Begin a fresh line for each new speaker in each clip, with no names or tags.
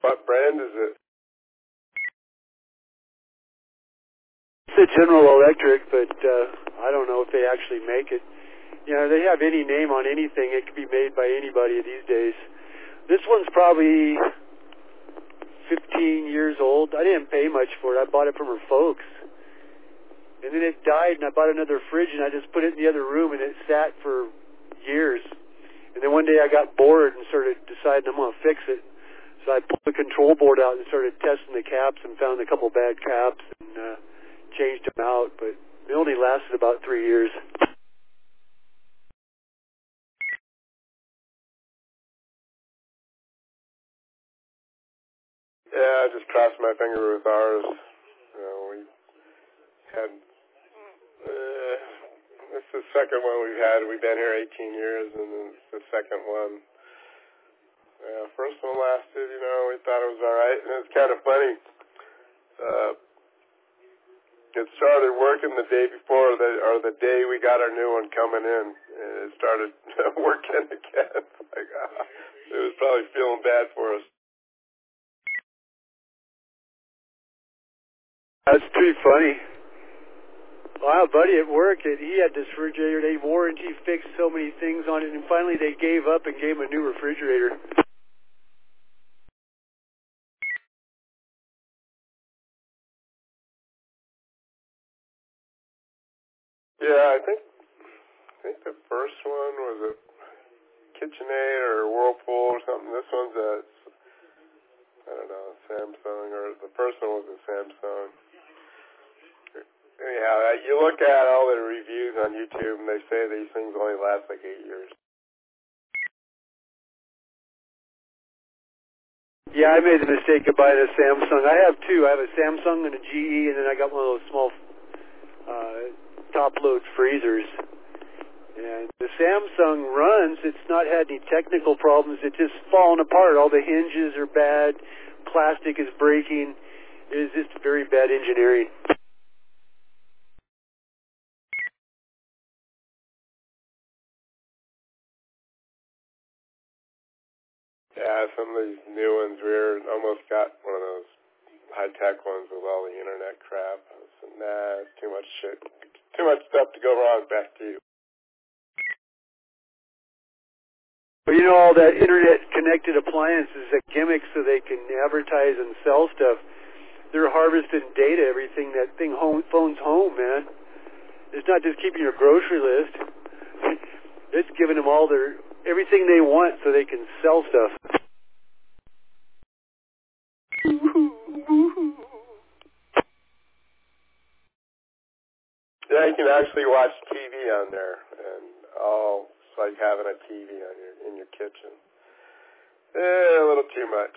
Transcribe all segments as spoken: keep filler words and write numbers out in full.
What brand is it?
It's a General Electric, but uh, I don't know if they actually make it. You know, they have any name on anything. It could be made by anybody these days. This one's probably fifteen years old. I didn't pay much for it. I bought it from her folks. And then it died, and I bought another fridge, and I just put it in the other room, and it sat for years. And then one day I got bored and started deciding I'm going to fix it. So I pulled the control board out and started testing the caps and found a couple bad caps and uh, changed them out. But it only lasted about three years.
Yeah, I just crossed my finger with ours. You know, we had, uh, this is the second one we've had. We've been here eighteen years, and then it's the second one. Yeah, first one lasted, you know, we thought it was all right, and it's kind of funny. Uh, it started working the day before, the, or the day we got our new one coming in, and it started working again. Like, ah, it was probably feeling bad for us.
That's pretty funny. Well, a buddy at work, it, he had this refrigerator. They warranty fixed so many things on it, and finally they gave up and gave him a new refrigerator.
Yeah, I think I think the first one was a KitchenAid or Whirlpool or something. This one's a, I don't know, Samsung, or the first one was a Samsung. Anyhow, you look at all the reviews on YouTube, and they say these things only last like eight years.
Yeah, I made the mistake of buying a Samsung. I have two. I have a Samsung and a G E, and then I got one of those small uh, top-load freezers. And the Samsung runs. It's not had any technical problems. It's just fallen apart. All the hinges are bad. Plastic is breaking. It is just very bad engineering.
Yeah, some of these new ones, we almost got one of those high-tech ones with all the internet crap. I said, nah, it's too much shit. Too much stuff to go wrong. Back to you.
Well, you know, all that internet-connected appliances, a gimmick so they can advertise and sell stuff. They're harvesting data, everything that thing home, phone's home, man. It's not just keeping your grocery list. It's giving them all their everything they want so they can sell stuff.
Yeah, you can actually watch T V on there, and oh, it's like having a T V on your in your kitchen. Eh, a little too much.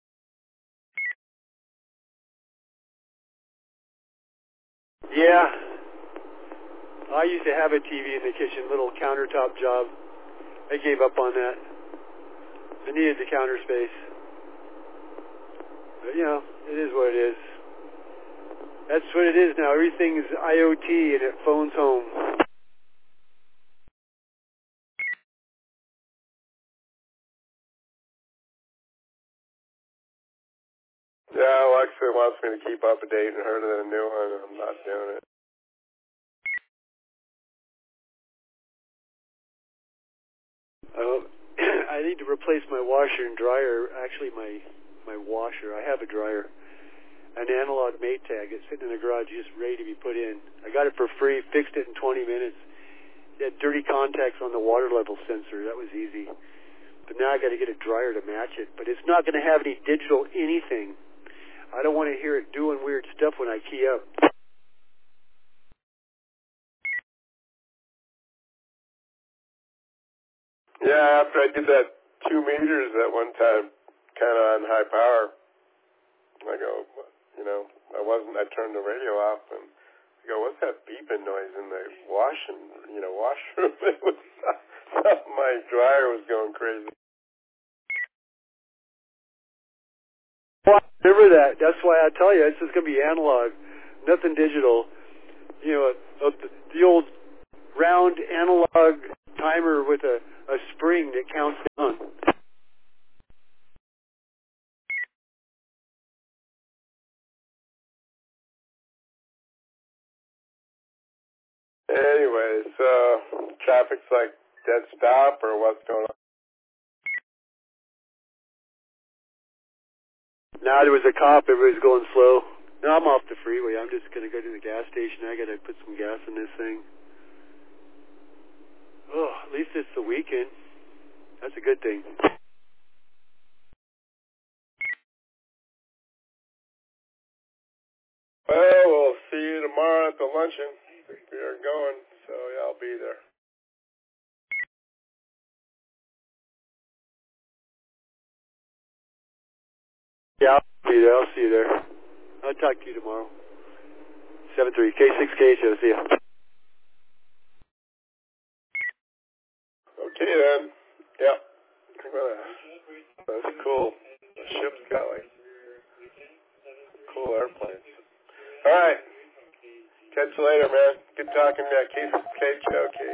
Yeah. I used to have a T V in the kitchen, little countertop job. I gave up on that. I needed the counter space. But, you know, it is what it is. That's what it is now. Everything's I O T and it phones home.
Yeah, Alexa wants me to keep up to date and her to the new one, and I'm not doing it.
Uh, I need to replace my washer and dryer. Actually, my my washer. I have a dryer. An analog Maytag. It's sitting in the garage just ready to be put in. I got it for free, fixed it in twenty minutes. It had dirty contacts on the water level sensor. That was easy. But now I got to get a dryer to match it. But it's not going to have any digital anything. I don't want to hear it doing weird stuff when I key up.
Yeah, after I did that two meters at one time, kind of on high power, I go, you know, I wasn't, I turned the radio off, and I go, what's that beeping noise in the washing, you know, washroom? It was, my dryer was going crazy.
Well, remember that. That's why I tell you, it's just going to be analog, nothing digital. You know, a, a, the old round analog timer with a, a spring that counts down.
Anyways, uh, traffic's like dead stop or what's going on?
Now there was a cop. Everybody's going slow. No, I'm off the freeway. I'm just going to go to the gas station. I got to put some gas in this thing. Oh, at least it's the weekend. That's a good thing.
Well, we'll see you tomorrow at the luncheon. We are going, so yeah, I'll be there.
Yeah, I'll be there. I'll see you there. I'll talk to you tomorrow. seven three K six K H O. See ya.
Okay then. Yep. That's cool. The ship's got like cool airplanes. All right. Catch you later, man. Good talking to you. K six K H O.